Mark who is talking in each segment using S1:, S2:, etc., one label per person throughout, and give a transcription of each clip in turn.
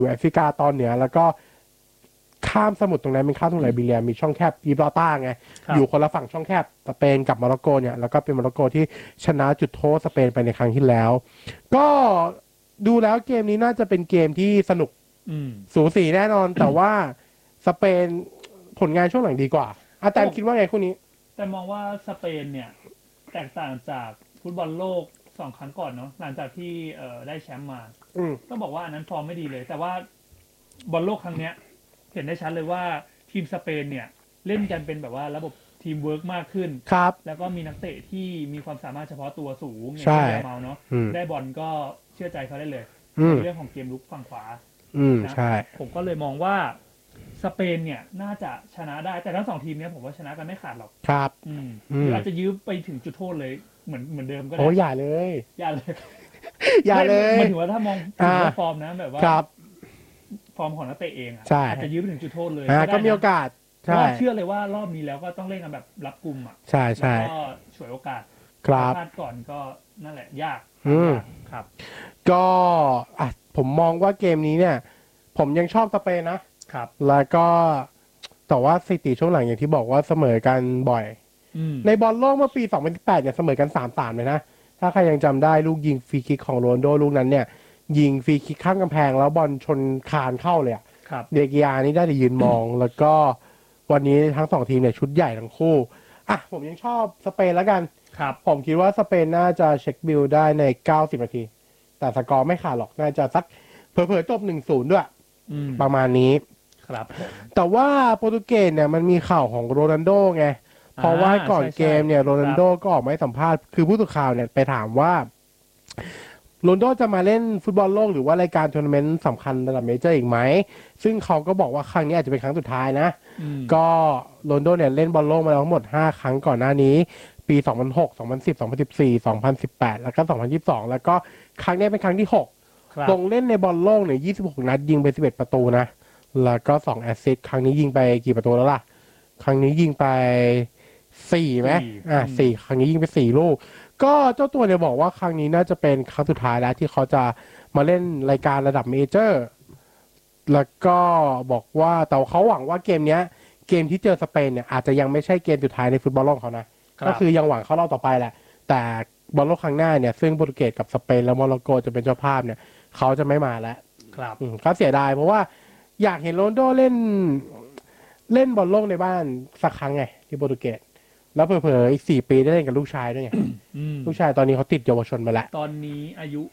S1: อยู่แอฟริกาตอนเหนือแล้วก็ข้ามสมุทรตรงนั้นเป็นข้ามสมุทรไลบีเรียมีช่องแคบกิบรอลตาร์ไงอยู่คนละฝั่งช่องแคบสเปนกับโมร็อกโกเนี่ยแล้วก็เป็นโมร็อกโกที่ชนะจุดโทษสเปนไปในครั้งที่แล้วก็ดูแล้วเกมนี้น่าจะเป็นเกมที่สนุกสูสีแน่นอนแต่ว่าสเปนผลงานช่วงหลังดีกว่าอาจารย์คิดว่าไงคู่นี้
S2: แต่มองว่าสเปนเนี่ยแตกต่างจากฟุตบอลโลก2 ครั้งก่อนเนาะหลังจากที่ได้แชมป์มาต้องบอกว่าอันนั้นฟอร์มไม่ดีเลยแต่ว่าบอลโลกครั้งเนี้ยเห็นได้ชัดเลยว่าทีมสเปนเนี่ยเล่นกันเป็นแบบว่าระบบทีมเวิร์กมากขึ้น
S1: ครับ
S2: แล้วก็มีนักเตะที่มีความสามารถเฉพาะตัวสูงอย่าง
S1: เช่
S2: เช่นเมาเนาะได้บอลก็เชื่อใจเขาได้เลยในเรื่องของเกมลุกฝั่งขวา
S1: ใช่
S2: ผมก็เลยมองว่าสเปนเนี่ยน่าจะชนะได้แต่ทั้ง2 ทีมเนี้ยผมว่าชนะกันไม่ขาดหรอก
S1: ครับ
S2: หรืออาจจะยื้อไปถึงจุดโทษเลยเหมือนเดิมก็ได้
S1: โอ้อย่าเลย
S2: อย่าเลย
S1: อย่าเลย
S2: หมายถึงว่าถ้ามองถึงฟอร์มนะแบบว่าฟอร์มของนักเตะเองอาจจะยื้อไปถึงจุดโทษเลย
S1: ก็มีโอกาส
S2: เพราะเชื่อเลยว่ารอบนี้แล้วก็ต้องเล่นกันแบบรับกุม
S1: ใช่ใช่
S2: ก็ฉวยโอกาส
S1: พลาด
S2: ก่อนก็นั่นแหละยากครับ
S1: ก็ผมมองว่าเกมนี้เนี่ยผมยังชอบสเปนนะครับแล้วก็แต่ว่าสถิติช่วงหลังอย่างที่บอกว่าเสมอกันบ่อยในบอลโลกเมื่อปี2018เนี่ยเสมอกัน 3-3 เลยนะถ้าใครยังจำได้ลูกยิงฟรีคิกของโรนัลโดลูกนั้นเนี่ยยิงฟรีคิกข้างกำแพงแล้วบอลชนคานเข้าเลยเดกิอานี่ได้แต่ยืนมองแล้วก็วันนี้ทั้ง2 ทีมเนี่ยชุดใหญ่ทั้งคู่ผมยังชอบสเปนแล้วกันผมคิดว่าสเปนน่าจะเช็คบิลได้ใน90 นาทีแต่สกอร์ไม่ขาดหรอกน่าจะสักเผลอๆจบ 1-0 ด้วยประมาณนี้
S2: ครับ
S1: แต่ว่าโปรตุเกสเนี่ยมันมีข่าวของโรนัลโดไงเพราะว่าก่อนเกมเนี่ยโรนัลโดก็ออกมาให้สัมภาษณ์คือผู้สื่อข่าวเนี่ยไปถามว่าโรนัลโดจะมาเล่นฟุตบอลโลกหรือว่ารายการทัวร์นาเมนต์สำคัญระดับเมเจอร์อีกไหมซึ่งเขาก็บอกว่าครั้งนี้อาจจะเป็นครั้งสุดท้ายนะก็โรนัลโดเนี่ยเล่นบอลโลกมาแล้วทั้งหมด5 ครั้งก่อนหน้านี้ปี2006 2010 2014 2018แล้วก็2022แล้วก็ครั้งนี้เป็นครั้งที่6ลงเล่นในบอลโลกเนี่ย26 นัดยิงไป11 ประตูนะแล้วก็2 แอสซิสต์ครั้งนี้ยิงไปกี่ประตูแล้วล่ะครั้งนี้ยิงไป4ไหม4ครั้งนี้ยิงไป4 ลูกก็เจ้าตัวเนี่ยบอกว่าครั้งนี้น่าจะเป็นครั้งสุดท้ายแล้วที่เขาจะมาเล่นรายการระดับเมเจอร์แล้วก็บอกว่าแต่เขาหวังว่าเกมนี้เกมที่เจอสเปนเนี่ยอาจจะยังไม่ใช่เกมสุดท้ายในฟุตบอลโลกเขานะก็คือยังหวังเข้ารอบต่อไปแหละแต่บอลโลกครั้งหน้าเนี่ยซึ่งโปรตุเกสกับสเปนและโมร็อกโกจะเป็นเจ้าภาพเนี่ยเขาจะไม่มาแล้วเขาเสียดายเพราะว่าอยากเห็นโรนัลโดเล่นบอลโลกในบ้านสักครั้งไงที่โปรตุเกสแล้วเผลอๆอีก4 ปีได้เล่นกับลูกชายด้วยไงลูกชายตอนนี้เขาติดเยาวชนมาแล้ว
S2: ตอนนี้อายุ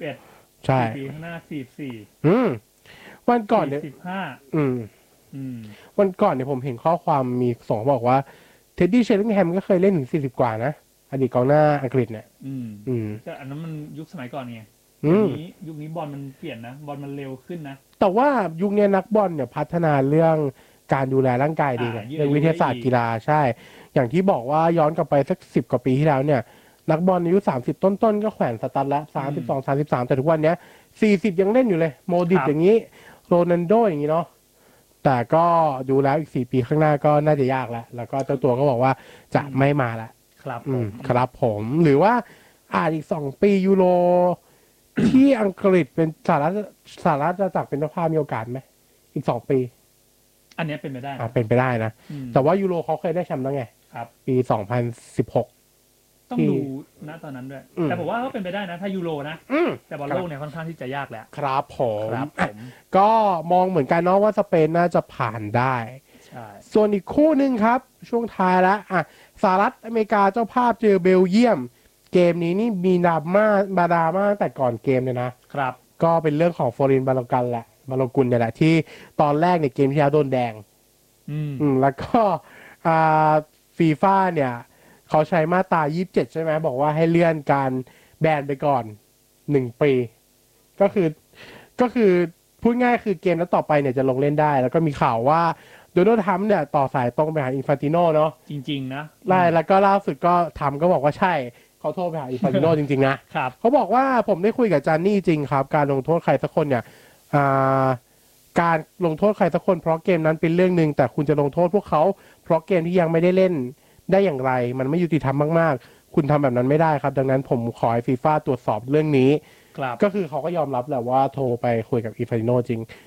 S2: 41
S1: ใช่
S2: ปีข้างหน้า44
S1: วันก่อนเนี่ยวันก่อนเนี่ยผมเห็นข้อความมีส่งบอกว่าเท็ดดี้เชลลิงแฮมก็เคยเล่นถึง40 กว่านะอดีตกองหน้าอังกฤษเนี่ย
S2: แต่อันนั้นมันยุคสมัยก่อนไงยุคนี้บอลมันเปลี่ยนนะบอลมันเร็วขึ้นนะ
S1: แต่ว่ายุคนี้นักบอลเนี่ยพัฒนาเรื่องการดูแลร่างกายดีไงเรื่องวิทยาศาสตร์กีฬาใช่อย่างที่บอกว่าย้อนกลับไปสัก10 กว่าปีที่แล้วเนี่ยนักบอลอายุ30 ต้นๆก็แขวนสตั๊ดแล้ว32 33แต่ทุกวันนี้40ยังเล่นอยู่เลยโมดิชอย่างนี้โรนัลโดอย่างนี้เนาะแต่ก็ดูแล้วอีก4 ปีข้างหน้าก็น่าจะยากแล้วก็เจ้าตัวก็บอกว่าจะไม่มาแล้วครับผมหรือว่าอีก2 ปียูโรที่อังกฤษเป็นสหรัฐจะจักเป็นเจ้าภาพมีโอกาสไหมอีก2 ปี
S2: อันนี้เป็นไปได้
S1: เป็นไปได้นะแต่ว่ายูโรเขาเคยได้แชมป์แล้วไงปี2016
S2: ต้องดูณตอนนั้นด้วยแต่ผมว่าก็เป็นไปได้นะถ้ายูโรนะแต่บอลโลกเนี่ยค่อนข้างที่จะยากแล้ว
S1: ครับผมก็มองเหมือนกันเนาะว่าสเปนน่าจะผ่านได้ส่วนอีกคู่หนึ่งครับช่วงท้ายแล้วสหรัฐอเมริกาเจ้าภาพเจอเบลเยียมเกมนี้นี่มีดราม่าตั้งแต่ก่อนเกมเลยนะครับก็เป็นเรื่องของฟลอรินบาโลกุลเนี่ยแหละที่ตอนแรกในเกมที่แล้วโดนแดงแล้วก็ฟีฟ่าเนี่ยเขาใช้มาตรา27ใช่ไหมบอกว่าให้เลื่อนการแบนไปก่อน1 ปีก็คือพูดง่ายคือเกมแล้วต่อไปเนี่ยจะลงเล่นได้แล้วก็มีข่าวว่าโดนัลด์ทรัมป์เนี่ยต่อสายตรงไปหาอินฟานติโนเนาะ
S2: จริงๆนะ
S1: แล้วก็ล่าสุดก็ทำก็บอกว่าใช่เขาโทรไปหาอินฟานติโนจริงๆนะเขาบอกว่าผมได้คุยกับจานนี่จริงครับการลงโทษใครสักคนเนี่ยการลงโทษใครสักคนเพราะเกมนั้นเป็นเรื่องนึงแต่คุณจะลงโทษพวกเขาเพราะเกมที่ยังไม่ได้เล่นได้อย่างไรมันไม่ยุติธรรมมากๆคุณทำแบบนั้นไม่ได้ครับดังนั้นผมขอให้ฟีฟ่าตรวจสอบเรื่องนี้ก็คือเขาก็ยอมรับแหละว่าโทรไปคุยกับอินฟานติโนจริง